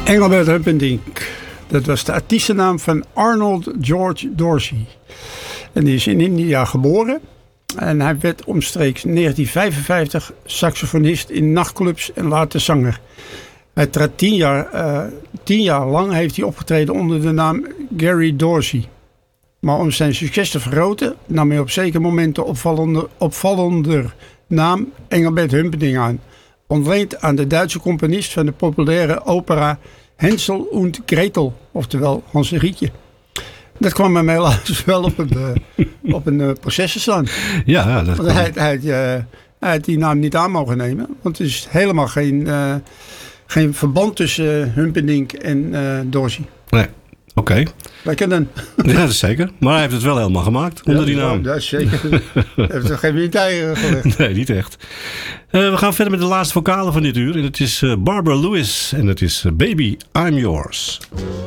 Engelbert Humperdinck. Dat was de artiestennaam van Arnold George Dorsey. En die is in India geboren. En hij werd omstreeks 1955 saxofonist in nachtclubs en later zanger. Hij trad 10 jaar lang heeft hij opgetreden onder de naam Gary Dorsey. Maar om zijn succes te vergroten nam hij op zekere momenten opvallender naam Engelbert Humperdinck aan. Ontleend aan de Duitse componist van de populaire opera Hansel und Gretel, oftewel Hans en Grietje. Dat kwam hem helaas wel op een proces te staan. Ja, dat want hij had die naam niet aan mogen nemen. Want er is helemaal geen verband tussen Humperdinck en Dorsey. Nee, oké. Lekker dan. Ja, dat is zeker. Maar hij heeft het wel helemaal gemaakt onder die naam. Ja, dat is zeker. Hij heeft er geen winter gelegd. Nee, niet echt. We gaan verder met de laatste vocale van dit uur. En het is Barbara Lewis. En het is Baby, I'm Yours.